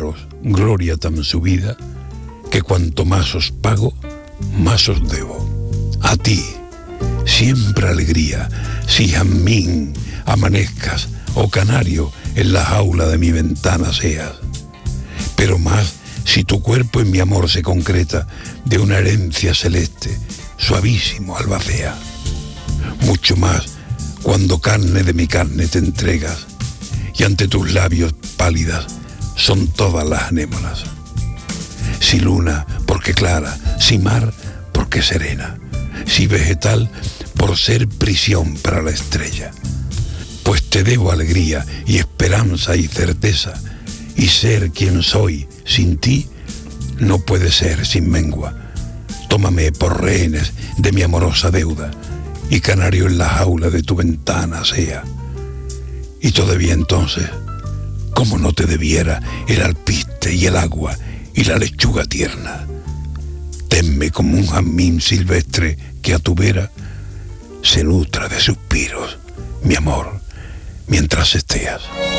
daros gloria tan subida, que cuanto más os pago, más os debo. A ti, siempre alegría, si jazmín amanezcas o canario en la jaula de mi ventana seas. Pero más si tu cuerpo en mi amor se concreta de una herencia celeste, suavísimo albacea. Mucho más cuando carne de mi carne te entregas y ante tus labios pálidas son todas las anémonas. Si luna, porque clara, si mar, porque serena, si vegetal, por ser prisión para la estrella. Pues te debo alegría y esperanza y certeza, y ser quien soy sin ti no puede ser sin mengua. Tómame por rehenes de mi amorosa deuda, y canario en la jaula de tu ventana sea. Y todavía entonces, ¿cómo no te debiera el alpiste y el agua y la lechuga tierna? Tenme como un jazmín silvestre que a tu vera se nutra de suspiros, mi amor, mientras esteas.